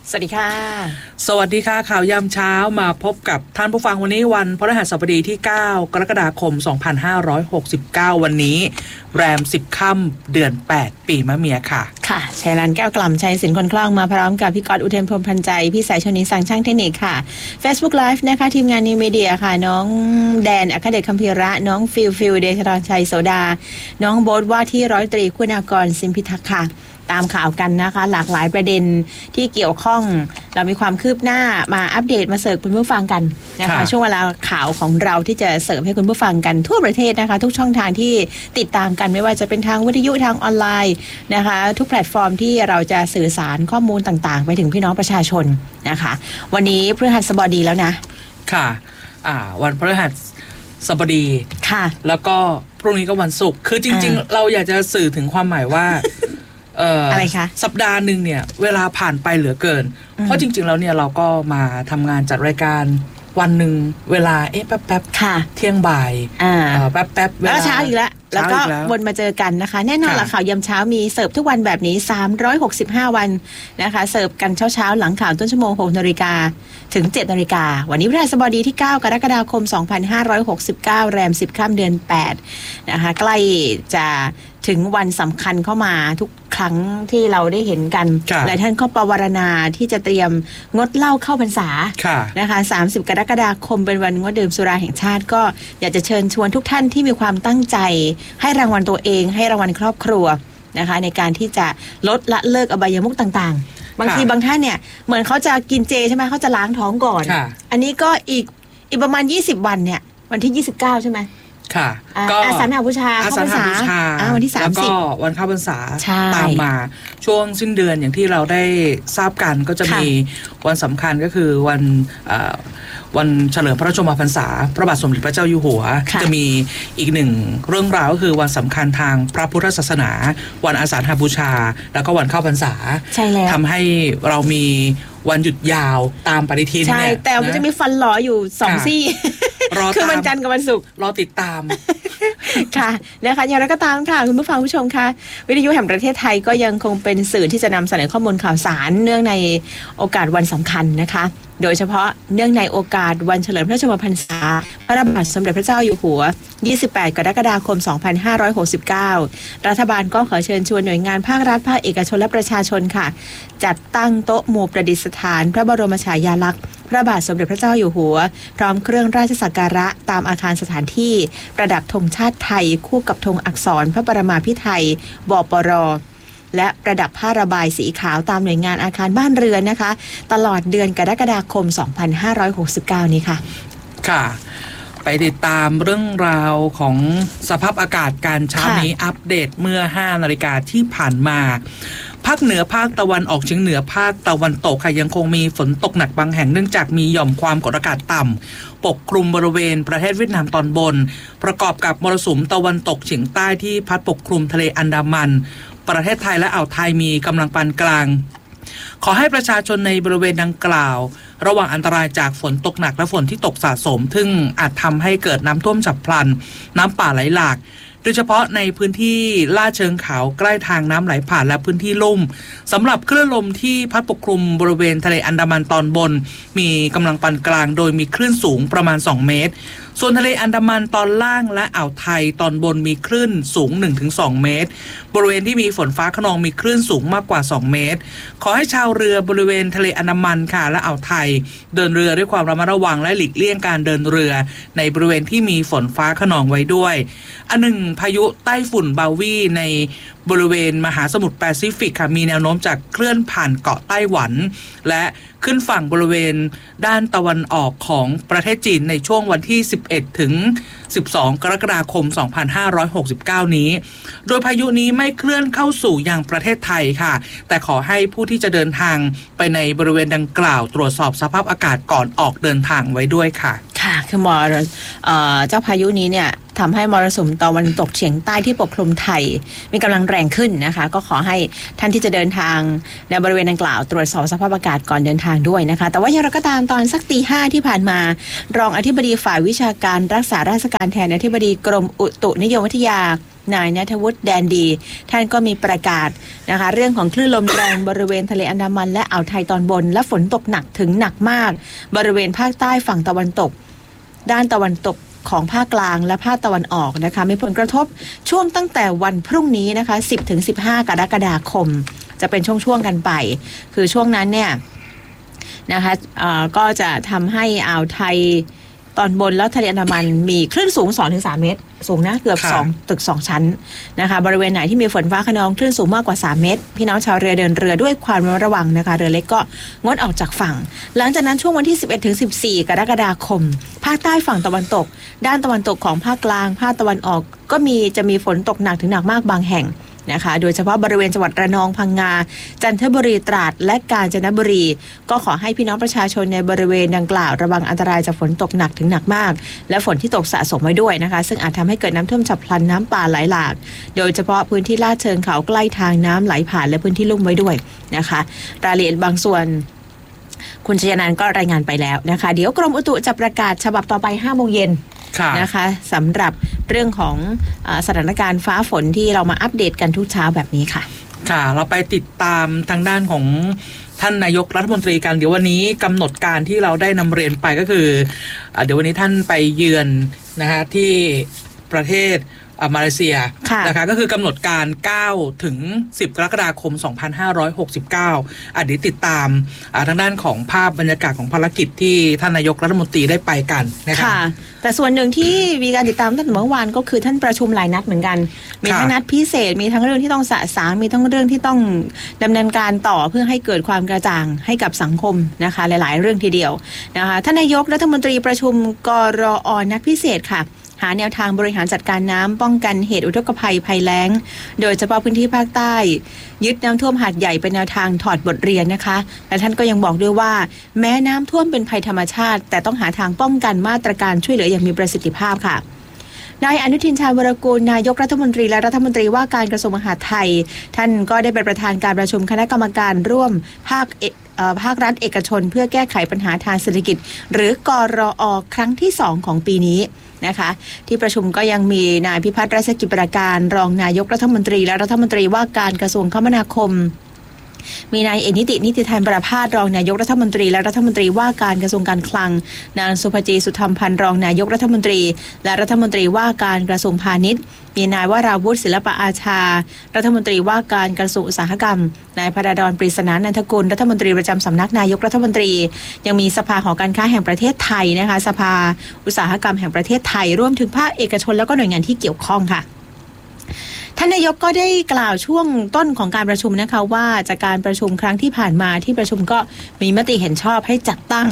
สวัสดีค่ะสวัสดีค่ะข่าวยามเช้ามาพบกับท่านผู้ฟังวันนี้วันพฤหัสบดีที่9กรกฎาคม2569วันนี้แรม10ค่ำเดือน8ปีมะเมียค่ะค่ะชัยรันแก้วกล่ำชัยสินคนคล่องมาพร้อมกับพี่กอดอุเทนพรหมพันใจพี่สายชนิสั่งช่างเทคนิคค่ะ Facebook Live นะคะทีมงานนิวมีเดียค่ะน้องแดนอัครเดชคัมภีระน้องฟิลเดชรชัยโสดาน้องโบ๊ทว่าที่ร้อยตรีคุณากรสินพิทักษ์ค่ะตามข่าวกันนะคะหลากหลายประเด็นที่เกี่ยวข้องเรามีความคืบหน้ามาอัปเดตมาเสิร์ฟคุณผู้ฟังกันนะคะช่วงเวลาข่าวของเราที่จะเสิร์ฟให้คุณผู้ฟังกันทั่วประเทศนะคะทุกช่องทางที่ติดตามกันไม่ว่าจะเป็นทางวิทยุทางออนไลน์นะคะทุกแพลตฟอร์มที่เราจะสื่อสารข้อมูลต่างๆไปถึงพี่น้องประชาชนนะคะวันนี้พฤหัสบดีแล้วนะค่ะวันพฤหัสบดีค่ะแล้วก็พรุ่งนี้ก็วันศุกร์คือจริงๆเราอยากจะสื่อถึงความหมายว่าอะไรคะสัปดาห์หนึ่งเนี่ยเวลาผ่านไปเหลือเกินเพราะจริงๆแล้วเนี่ยเราก็มาทำงานจัดรายการวันหนึ่งเวลาแป๊บๆเที่ยงบ่ายแป๊บๆแล้วเช้าอีกแล้วก็วนมาเจอกันนะคะแน่นอนละข่าวยามเช้ามีเสิร์ฟทุกวันแบบนี้365วันนะคะเสิร์ฟกันเช้าหลังข่าวต้นชั่วโมง 6 นาฬิกาถึง 7 นาฬิกาวันนี้พฤหัสบดีที่9กรกฎาคม2569แรม10ค่ำเดือน8นะคะใกล้จะถึงวันสำคัญเข้ามาทุกครั้งที่เราได้เห็นกันหลายท่านก็ปวารณาที่จะเตรียมงดเหล้าเข้าพรรษานะคะ30กรกฎาคมเป็นวันงดดื่มสุราแห่งชาติก็อยากจะเชิญชวนทุกท่านที่มีความตั้งใจให้รางวัลตัวเองให้รางวัลครอบครัวนะคะในการที่จะลดละเลิกอบายมุขต่างๆบางทีบางท่านเนี่ยเหมือนเขาจะกินเจใช่ไหมเขาจะล้างท้องก่อนอันนี้ก็อีกประมาณ20วันเนี่ยวันที่29ใช่ไหมค่ะก็อาสาฬหบูชาเข้าพรรษาวันที่30 แล้วก็วันเข้าพรรษาตามมาช่วงสิ้นเดือนอย่างที่เราได้ทราบกันก็จะมีวันสำคัญก็คือวันเฉลิมพระชนมพรรษาพระบาทสมเด็จพระเจ้าอยู่หัวจะมีอีกหนึ่งเรื่องราวก็คือวันสำคัญทางพระพุทธศาสนาวันอาสาฬหบูชาแล้วก็วันเข้าพรรษาทำให้เรามีวันหยุดยาวตามปฏิทินเนี่ยแต่มันจะมีฟันหลออยู่2ซี่คือวันจันทร์กับวันศุกร์รอติดตามค่ะนะคะอย่างไรก็ตามค่ะคุณผู้ฟังผู้ชมค่ะวิทยุแห่งประเทศไทยก็ยังคงเป็นสื่อที่จะนำเสนอข้อมูลข่าวสารเนื่องในโอกาสวันสำคัญนะคะโดยเฉพาะเนื่องในโอกาสวันเฉลิมพระชนมพรรษาพระบาทสมเด็จพระเจ้าอยู่หัว28กรกฎาคม2569รัฐบาลก็ขอเชิญชวนหน่วยงานภาครัฐภาคเอกชนและประชาชนค่ะจัดตั้งโต๊ะหมู่ประดิษฐานพระบรมฉายาลักษณ์พระบาทสมเด็จพระเจ้าอยู่หัวพร้อมเครื่องราชสักการะตามอาคารสถานที่ประดับธงชาติไทยคู่กับธงอักษรพระปรมาภิไธยบปร.และประดับผ้าระบายสีขาวตามหน่วยงานอาคารบ้านเรือนนะคะตลอดเดือนกรกฎาคม2569นี้ค่ะค่ะไปติดตามเรื่องราวของสภาพอากาศการเช้านี้อัปเดตเมื่อ5 นาฬิกาที่ผ่านมาภาคเหนือภาคตะวันออกเฉียงเหนือภาคตะวันตกค่ะยังคงมีฝนตกหนักบางแห่งเนื่องจากมีหย่อมความกดอากาศต่ำปกคลุมบริเวณประเทศเวียดนามตอนบนประกอบกับมรสุมตะวันตกเฉียงใต้ที่พัดปกคลุมทะเลอันดามันประเทศไทยและอ่าวไทยมีกำลังปานกลางขอให้ประชาชนในบริเวณดังกล่าวระวังอันตรายจากฝนตกหนักและฝนที่ตกสะสมซึ่งอาจทำให้เกิดน้ำท่วมฉับพลันน้ำป่าไหลหลากโดยเฉพาะในพื้นที่ลาดเชิงเขาใกล้ทางน้ำไหลผ่านและพื้นที่ลุ่มสำหรับคลื่นลมที่พัดปกคลุมบริเวณทะเลอันดามันตอนบนมีกำลังปานกลางโดยมีคลื่นสูงประมาณ2 เมตรส่วนทะเลอันดามันตอนล่างและอ่าวไทยตอนบนมีคลื่นสูง 1-2 เมตรบริเวณที่มีฝนฟ้าคะนองมีคลื่นสูงมากกว่า2 เมตรขอให้ชาวเรือบริเวณทะเลอันดามันค่ะและอ่าวไทยเดินเรือด้วยความระมัดระวังและหลีกเลี่ยงการเดินเรือในบริเวณที่มีฝนฟ้าคะนองไว้ด้วยอันหนึ่งพายุไต้ฝุ่นบาวีในบริเวณมหาสมุทรแปซิฟิกค่ะมีแนวโน้มจะเคลื่อนผ่านเกาะไต้หวันและขึ้นฝั่งบริเวณด้านตะวันออกของประเทศจีนในช่วงวันที่11ถึง12กรกฎาคม2569นี้โดยพายุนี้ไม่เคลื่อนเข้าสู่ยังประเทศไทยค่ะแต่ขอให้ผู้ที่จะเดินทางไปในบริเวณดังกล่าวตรวจสอบสภาพอากาศก่อนออกเดินทางไว้ด้วยค่ะค่ะคือเจ้าพายุนี้เนี่ยทำให้มรสุมตะวันตกเฉียงใต้ที่ปกคลุมไทยมีกำลังแรงขึ้นนะคะก็ขอให้ท่านที่จะเดินทางในบริเวณดังกล่าวตรวจสอบสภาพอากาศก่อนเดินทางด้วยนะคะแต่ว่าอย่างไรก็ตามตอนสัก 5:00 ที่ผ่านมารองอธิบดีฝ่ายวิชาการรักษาราชการแทนอธิบดีกรมอุตุนิยมวิทยานายณัฐวุฒิแดนดีท่านก็มีประกาศนะคะเรื่องของคลื่นลมแรงบริเวณทะเลอันดามันและอ่าวไทยตอนบนและฝนตกหนักถึงหนักมากบริเวณภาคใต้ฝั่งตะวันตกด้านตะวันตกของภาคกลางและภาคตะวันออกนะคะมีผลกระทบช่วงตั้งแต่วันพรุ่งนี้นะคะ 10-15 กรกฎาคมจะเป็นช่วงๆกันไปคือช่วงนั้นเนี่ยนะคะก็จะทำให้อ่าวไทยตอนบนแล้วทะเลอันดามันมีคลื่นสูง 2-3 เมตรสูงนะเกือบ2ตึก2ชั้นนะคะบริเวณไหนที่มีฝนฟ้าคะนองคลื่นสูงมากกว่า3เมตรพี่น้องชาวเรือเดินเรือด้วยความระมัดระวังนะคะเรือเล็กก็งดออกจากฝั่งหลังจากนั้นช่วงวันที่ 11-14 กรกฎาคมภาคใต้ฝั่งตะวันตกด้านตะวันตกของภาคกลางภาคตะวันออกก็จะมีฝนตกหนักถึงหนักมากบางแห่งนะคะโดยเฉพาะบริเวณจังหวัดระนองพังงาจันทบุรีตราดและกาญจนบุรีก็ขอให้พี่น้องประชาชนในบริเวณดังกล่าวระวังอันตรายจากฝนตกหนักถึงหนักมากและฝนที่ตกสะสมไว้ด้วยนะคะซึ่งอาจทำให้เกิดน้ำท่วมฉับพลันน้ำป่าไหลหลากโดยเฉพาะพื้นที่ลาดเชิงเขาใกล้ทางน้ำไหลผ่านและพื้นที่ลุ่มไว้ด้วยนะคะรายละเอียดบางส่วนคุณชยนันท์ก็รายงานไปแล้วนะคะเดี๋ยวกรมอุตุจะประกาศฉบับต่อไป 5 โมงเย็นนะคะสำหรับเรื่องของสถานการณ์ฟ้าฝนที่เรามาอัปเดตกันทุกเช้าแบบนี้ค่ะค่ะเราไปติดตามทางด้านของท่านนายกรัฐมนตรีกันเดี๋ยววันนี้กำหนดการที่เราได้นำเรียนไปก็คือเดี๋ยววันนี้ท่านไปเยือนนะคะที่ประเทศมาเลเซียนะคะก็คือกำหนดการ9 ถึง 10 กรกฎาคม 2569เดี๋ยวติดตามทางด้านของภาพบรรยากาศของภารกิจที่ท่านนายกรัฐมนตรีได้ไปกันนะคะแต่ส่วนหนึ่งที่มีการติดตามตั้งแต่เมื่อวานก็คือท่านประชุมหลายนัดเหมือนกันมีทั้งนัดพิเศษมีทั้งเรื่องที่ต้องสะสางมีทั้งเรื่องที่ต้องดำเนินการต่อเพื่อให้เกิดความกระจ่างให้กับสังคมนะคะหลายๆเรื่องทีเดียวนะคะท่านนายกรัฐมนตรีประชุมกรอ.นัดพิเศษค่ะหาแนวทางบริหารจัดการน้ำป้องกันเหตุอุทกภัยภัยแล้งโดยเฉพาะพื้นที่ภาคใต้ยึดน้ำท่วมหาดใหญ่เป็นแนวทางถอดบทเรียนนะคะและท่านก็ยังบอกด้วยว่าแม้น้ำท่วมเป็นภัยธรรมชาติแต่ต้องหาทางป้องกันมาตรการช่วยเหลืออย่างมีประสิทธิภาพค่ะนายอนุทินชาญวรกูลนายกรัฐมนตรีและรัฐมนตรีว่าการกระทรวงมหาดไทยท่านก็ได้เป็นประธานการประชุมคณะกรรมการร่วมภาครัฐเอกชนเพื่อแก้ไขปัญหาทางเศรษฐกิจหรือกรอ.ครั้งที่2ของปีนี้นะคะที่ประชุมก็ยังมีนายพิพัฒน์รัชกิจประการรองนายกรัฐมนตรีและรัฐมนตรีว่าการกระทรวงคมนาคมมีนายเอกนิติธันประภาสรองนายกรัฐมนตรีและรัฐมนตรีว่าการกระทรวงการคลังนางสุภจีสุธรรมพันธ์รองนายกรัฐมนตรีและรัฐมนตรีว่าการกระทรวงพาณิชย์มีนายวราวุฒิศิลปอาชารัฐมนตรีว่าการกระทรวงอุตสาหกรรมนายพดลปริศนานันทกุลรัฐมนตรีประจำสำนักนายกรัฐมนตรียังมีสภาหอการค้าแห่งประเทศไทยนะคะสภาอุตสาหกรรมแห่งประเทศไทยรวมถึงภาคเอกชนแล้วก็หน่วยงานที่เกี่ยวข้องค่ะท่านนายกก็ได้กล่าวช่วงต้นของการประชุมนะคะว่าจากการประชุมครั้งที่ผ่านมาที่ประชุมก็มีมติเห็นชอบให้จัดตั้ง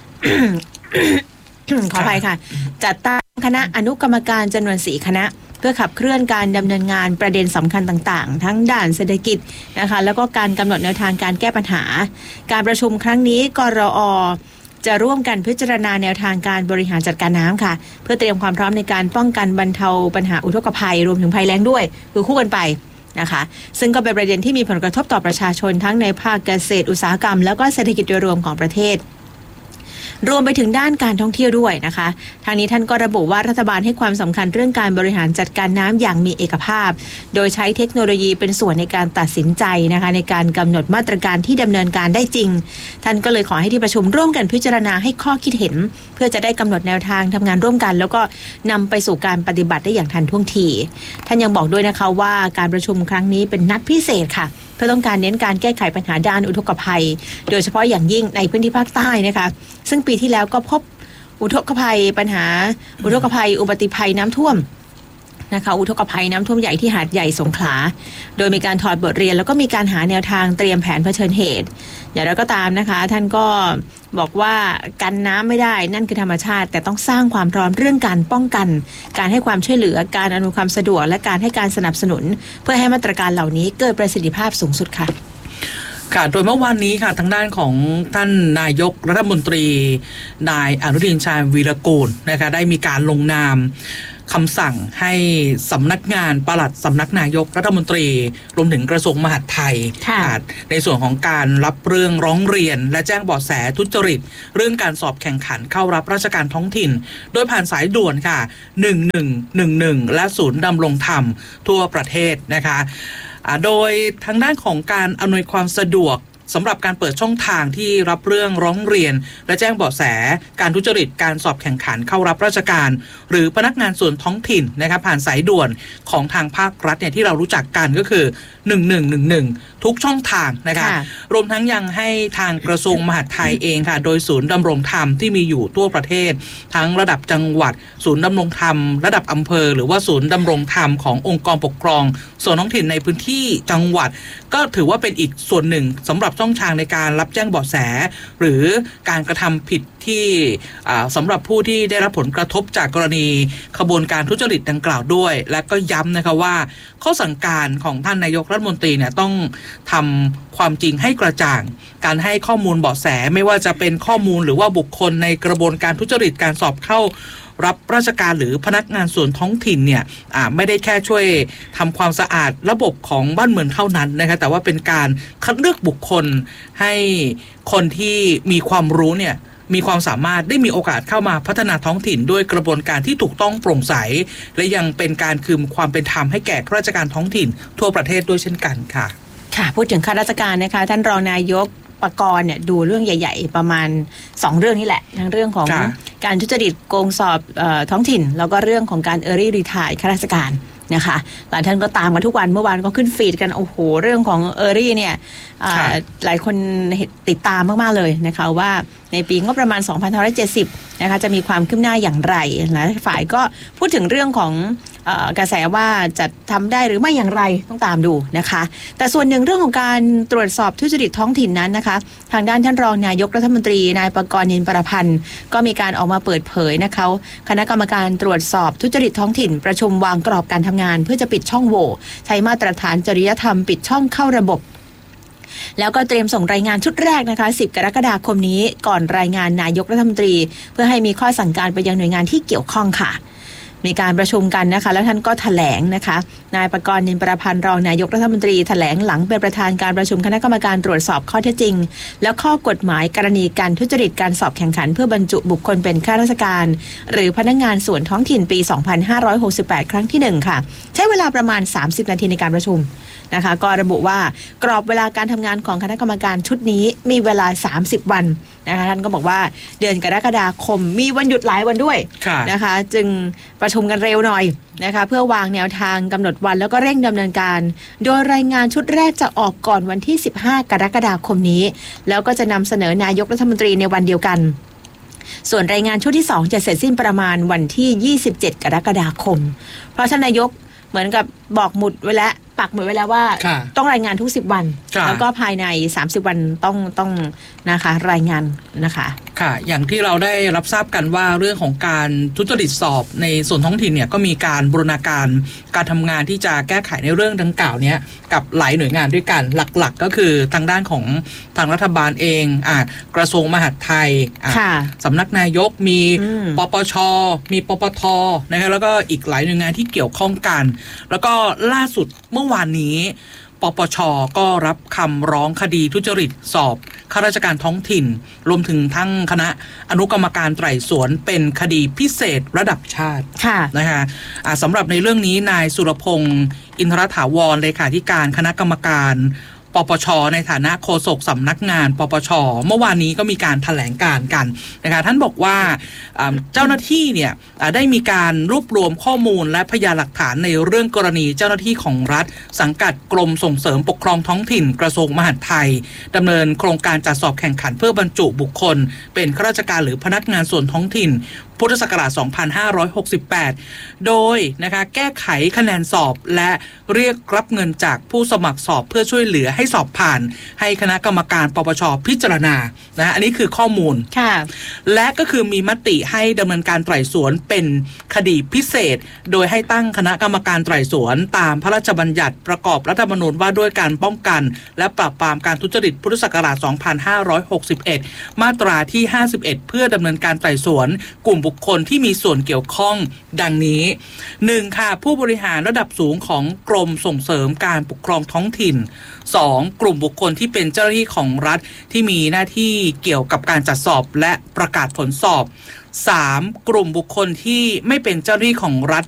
ขออภัยค่ะจัดตั้งคณะอนุกรรมการจำนวน4 คณะเพื่อขับเคลื่อนการดำเนินงานประเด็นสำคัญต่างๆทั้งด้านเศรษฐกิจนะคะแล้วก็การกำหนดแนวทางการแก้ปัญหาการประชุมครั้งนี้กรอ.จะร่วมกันพิจารณาแนวทางการบริหารจัดการน้ำค่ะเพื่อเตรียมความพร้อมในการป้องกันบรรเทาปัญหาอุทกภัยรวมถึงภัยแล้งด้วยคือคู่กันไปนะคะซึ่งก็เป็นประเด็นที่มีผลกระทบต่อประชาชนทั้งในภาคเกษตรอุตสาหกรรมแล้วก็เศรษฐกิจโดยรวมของประเทศรวมไปถึงด้านการท่องเที่ยวด้วยนะคะทางนี้ท่านก็ระบุว่ารัฐบาลให้ความสำคัญเรื่องการบริหารจัดการน้ำอย่างมีเอกภาพโดยใช้เทคโนโลยีเป็นส่วนในการตัดสินใจนะคะในการกำหนดมาตรการที่ดำเนินการได้จริงท่านก็เลยขอให้ที่ประชุมร่วมกันพิจารณาให้ข้อคิดเห็นเพื่อจะได้กำหนดแนวทางทำงานร่วมกันแล้วก็นำไปสู่การปฏิบัติได้อย่างทันท่วงทีท่านยังบอกด้วยนะคะว่าการประชุมครั้งนี้เป็นนัดพิเศษค่ะเพื่อต้องการเน้นการแก้ไขปัญหาด้านอุทกภัยโดยเฉพาะอย่างยิ่งในพื้นที่ภาคใต้นะคะซึ่งปีที่แล้วก็พบอุทกภัยปัญหาอุทกภัยอุบัติภัยน้ำท่วมนะคะอุทกภัยน้ำท่วมใหญ่ที่หาดใหญ่สงขลาโดยมีการถอดบทเรียนแล้วก็มีการหาแนวทางเตรียมแผนเผชิญเหตุอย่างไรก็ตามนะคะท่านก็บอกว่ากันน้ำไม่ได้นั่นคือธรรมชาติแต่ต้องสร้างความพร้อมเรื่องการป้องกันการให้ความช่วยเหลือการอำนวยความสะดวกและการให้การสนับสนุนเพื่อให้มาตรการเหล่านี้เกิดประสิทธิภาพสูงสุดค่ะค่ะโดยเมื่อวานนี้ค่ะทางด้านของท่านนายกรัฐมนตรีนายอนุทินชาญวีรกูลนะคะได้มีการลงนามคำสั่งให้สำนักงานปลัดสำนักนายกรัฐมนตรีรวมถึงกระทรวงมหาดไทยในส่วนของการรับเรื่องร้องเรียนและแจ้งเบาะแสทุจริตเรื่องการสอบแข่งขันเข้ารับราชการท้องถิ่นโดยผ่านสายด่วนค่ะ1111และศูนย์ดำรงธรรมทั่วประเทศนะคะโดยทางด้านของการอำนวยความสะดวกสำหรับการเปิดช่องทางที่รับเรื่องร้องเรียนและแจ้งเบาะแสการทุจริตการสอบแข่งขันเข้ารับราชการหรือพนักงานส่วนท้องถิ่นนะครับผ่านสายด่วนของทางภาครัฐเนี่ยที่เรารู้จักกันก็คือ1111ทุกช่องทางนะคะรวมทั้งยังให้ทางกระทรวงมหาดไทยเองค่ะโดยศูนย์ดำรงธรรมที่มีอยู่ทั่วประเทศทั้งระดับจังหวัดศูนย์ดำรงธรรมระดับอำเภอหรือว่าศูนย์ดำรงธรรมขององค์กรปกครองส่วนท้องถิ่นในพื้นที่จังหวัดก็ถือว่าเป็นอีกส่วนหนึ่งสำหรับช่องทางในการรับแจ้งเบาะแสหรือการกระทำผิดที่สำหรับผู้ที่ได้รับผลกระทบจากกรณีขบวนการทุจริตดังกล่าวด้วยและก็ย้ำนะคะว่าข้อสั่งการของท่านนายกรัฐมนตรีเนี่ยต้องทำความจริงให้กระจ่างการให้ข้อมูลเบาะแสไม่ว่าจะเป็นข้อมูลหรือว่าบุคคลในกระบวนการทุจริตการสอบเข้ารับราชการหรือพนักงานส่วนท้องถิ่นเนี่ยไม่ได้แค่ช่วยทำความสะอาดระบบของบ้านเมืองเท่านั้นนะคะแต่ว่าเป็นการคัดเลือกบุคคลให้คนที่มีความรู้เนี่ยมีความสามารถได้มีโอกาสเข้ามาพัฒนาท้องถิ่นด้วยกระบวนการที่ถูกต้องโปร่งใสและยังเป็นการคืนความเป็นธรรมให้แก่ข้าราชการท้องถิ่นทั่วประเทศด้วยเช่นกันค่ะค่ะพูดถึงข้าราชการนะคะท่านรองนายกปกรณ์เนี่ยดูเรื่องใหญ่ๆประมาณ2เรื่องนี่แหละทั้งเรื่องของการทุจริตโกงสอบท้องถิ่นแล้วก็เรื่องของการ Early Retire ข้าราชการนะคะหลายท่านก็ตามกันทุกวันเมื่อวานก็ขึ้นฟีดกันโอ้โหเรื่องของEarlyเนี่ยหลายคนติดตามมากๆเลยนะคะว่าในปีงบประมาณ2570นะคะจะมีความคืบหน้าอย่างไรหลายฝ่ายก็พูดถึงเรื่องของกระแสว่าจะทำได้หรือไม่อย่างไรต้องตามดูนะคะแต่ส่วนหนึ่งเรื่องของการตรวจสอบทุจริตท้องถิ่นนั้นนะคะทางด้านท่านรองนายกรัฐมนตรีนายปกรณ์ นินประพันธ์ก็มีการออกมาเปิดเผยนะคะคณะกรรมการตรวจสอบทุจริตท้องถิ่นประชุมวางกรอบการทำงานเพื่อจะปิดช่องโหว่ใช้มาตรฐานจริยธรรมปิดช่องเข้าระบบแล้วก็เตรียมส่งรายงานชุดแรกนะคะ10 กรกฎาคมนี้ก่อนรายงานนายกรัฐมนตรีเพื่อให้มีข้อสั่งการไปยังหน่วยงานที่เกี่ยวข้องค่ะมีการประชุมกันนะคะแล้วท่านก็แถลงนะคะนายปกรณ์ นินประพันธ์รองนายกรัฐมนตรีแถลงหลังเป็นประธานการประชุมคณะกรรมการตรวจสอบข้อเท็จจริงและข้อกฎหมายกรณีการทุจริตการสอบแข่งขันเพื่อบรรจุบุคคลเป็นข้าราชการหรือพนักงานส่วนท้องถิ่นปี2568ครั้งที่1ค่ะใช้เวลาประมาณ30นาทีในการประชุมนะคะก็ระบุว่ากรอบเวลาการทำงานของคณะกรรมการชุดนี้มีเวลา30วันนะคะท่านก็บอกว่าเดือนกรกฎาคมมีวันหยุดหลายวันด้วยนะคะจึงประชุมกันเร็วหน่อยนะคะเพื่อวางแนวทางกำหนดวันแล้วก็เร่งดำเนินการโดยรายงานชุดแรกจะออกก่อนวันที่15 กรกฎาคมนี้แล้วก็จะนำเสนอนายกรัฐมนตรีในวันเดียวกันส่วนรายงานชุดที่2จะเสร็จสิ้นประมาณวันที่27 กรกฎาคมเพราะท่านนายกเหมือนกับบอกหมุดไว้แล้วปักหมุดไว้แล้วว่าต้องรายงานทุก10วันแล้วก็ภายใน30วันต้องนะคะรายงานนะคะค่ะอย่างที่เราได้รับทราบกันว่าเรื่องของการทุจริตสอบในส่วนท้องถิ่นเนี่ยก็มีการบูรณาการการทำงานที่จะแก้ไขในเรื่องดังกล่าวนี้กับหลายหน่วยงานด้วยกันหลักๆก็คือทางด้านของทางรัฐบาลเองกระทรวงมหาดไทยสำนักนายกมีปปชมีปปทนะคะแล้วก็อีกหลายหน่วยงานที่เกี่ยวข้องกันแล้วก็ล่าสุดเมื่อวานนี้ปปช.ก็รับคำร้องคดีทุจริตสอบข้าราชการท้องถิ่นรวมถึงทั้งคณะอนุกรรมการไต่สวนเป็นคดีพิเศษระดับชาตินะคะสำหรับในเรื่องนี้นายสุรพงษ์อินทรถาวรเลขาธิการคณะกรรมการปปช.ในฐานะโฆษกสำนักงานปปช.เมื่อวานนี้ก็มีการแถลงการกันนะคะท่านบอกว่าเจ้าหน้าที่เนี่ยได้มีการรวบรวมข้อมูลและพยานหลักฐานในเรื่องกรณีเจ้าหน้าที่ของรัฐสังกัดกรมส่งเสริมปกครองท้องถิ่นกระทรวงมหาดไทยดำเนินโครงการจัดสอบแข่งขันเพื่อบรรจุบุคคลเป็นข้าราชการหรือพนักงานส่วนท้องถิ่นพุทธศักราช 2568 โดยนะคะแก้ไขคะแนนสอบและเรียกรับเงินจากผู้สมัครสอบเพื่อช่วยเหลือให้สอบผ่านให้คณะกรรมการปปช.พิจารณานะอันนี้คือข้อมูลและก็คือมีมติให้ดำเนินการไต่สวนเป็นคดีพิเศษโดยให้ตั้งคณะกรรมการไต่สวนตามพระราชบัญญัติประกอบรัฐธรรมนูญว่าด้วยการป้องกันและปราบปรามการทุจริตพุทธศักราช 2561 มาตราที่ 51 เพื่อดำเนินการไต่สวนกลุ่มบุคคลที่มีส่วนเกี่ยวข้องดังนี้ 1. ค่ะผู้บริหารระดับสูงของกรมส่งเสริมการปกครองท้องถิ่น 2. กลุ่มบุคคลที่เป็นเจ้าหน้าที่ของรัฐที่มีหน้าที่เกี่ยวกับการจัดสอบและประกาศผลสอบ 3. กลุ่มบุคคลที่ไม่เป็นเจ้าหน้าที่ของรัฐ